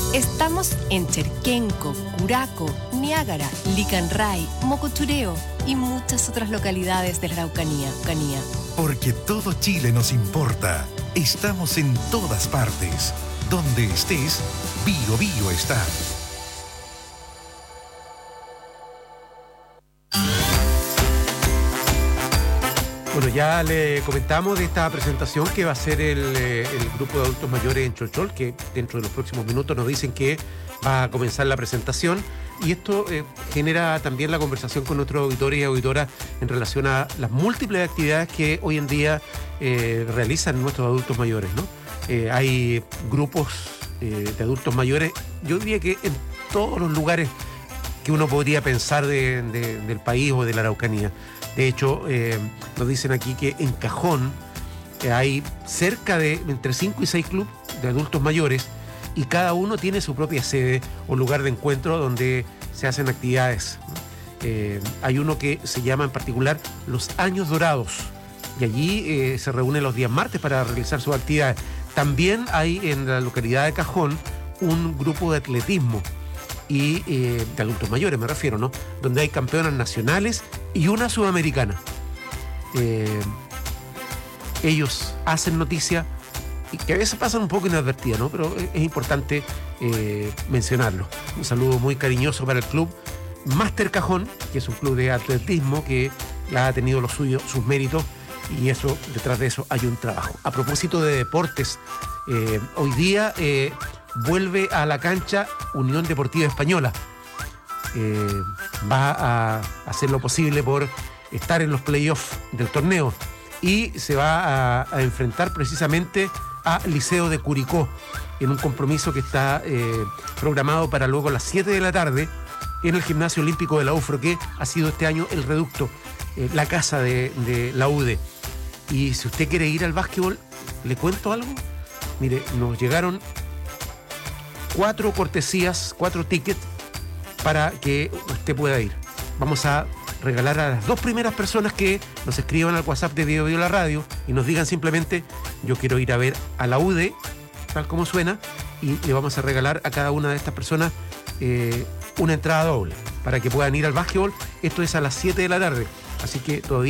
Estamos en Cherquenco, Curaco, Niágara, Licanray, Mocochureo y muchas otras localidades de la Araucanía. Porque todo Chile nos importa. Estamos en todas partes. Donde estés, Bio Bio está. Bueno, ya le comentamos de esta presentación que va a ser el grupo de adultos mayores en Cholchol, que dentro de los próximos minutos nos dicen que va a comenzar la presentación. Y esto genera también la conversación con nuestros auditores y auditoras en relación a las múltiples actividades que hoy en día realizan nuestros adultos mayores, ¿no? Hay grupos de adultos mayores, yo diría que en todos los lugares que uno podría pensar del país o de la Araucanía. De hecho, nos dicen aquí que en Cajón hay cerca de entre 5 y 6 clubes de adultos mayores y cada uno tiene su propia sede o lugar de encuentro donde se hacen actividades. Hay uno que se llama en particular Los Años Dorados y allí se reúnen los días martes para realizar sus actividades. También hay en la localidad de Cajón un grupo de atletismo y de adultos mayores me refiero, ¿no? Donde hay campeonas nacionales y una sudamericana. Ellos hacen noticia y que a veces pasan un poco inadvertida, ¿no? Pero es importante mencionarlo. Un saludo muy cariñoso para el club Máster Cajón, que es un club de atletismo que ha tenido los suyos, sus méritos, y eso, detrás de eso hay un trabajo. A propósito de deportes, hoy día vuelve a la cancha Unión Deportiva Española. Va a hacer lo posible por estar en los playoffs del torneo y se va a enfrentar precisamente a Liceo de Curicó en un compromiso que está programado para luego a las 7 de la tarde en el Gimnasio Olímpico de la UFRO, que ha sido este año el reducto, la casa de la UDE. Y si usted quiere ir al básquetbol, ¿le cuento algo? Mire, nos llegaron 4 cortesías, 4 tickets para que usted pueda ir. Vamos a regalar a las 2 primeras personas que nos escriban al WhatsApp de Bio Bio La Radio y nos digan simplemente: yo quiero ir a ver a la UD, tal como suena, y le vamos a regalar a cada una de estas personas una entrada doble para que puedan ir al básquetbol. Esto es a las 7 de la tarde, así que todavía